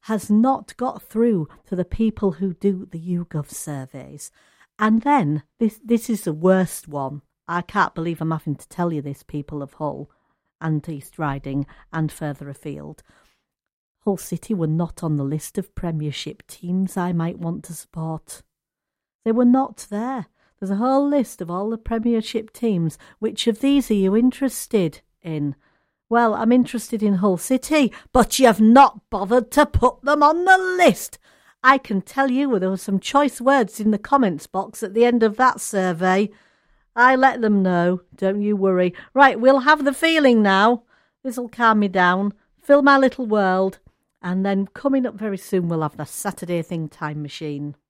has not got through to the people who do the YouGov surveys. And then, this is the worst one. I can't believe I'm having to tell you this, people of Hull and East Riding and further afield. Hull City were not on the list of Premiership teams I might want to support. They were not there. There's a whole list of all the Premiership teams. Which of these are you interested in? Well, I'm interested in Hull City, but you've not bothered to put them on the list. I can tell you there were some choice words in the comments box at the end of that survey. I let them know, don't you worry. Right, we'll have the feeling now. This'll calm me down, fill my little world, and then coming up very soon we'll have the Saturday Thing Time Machine.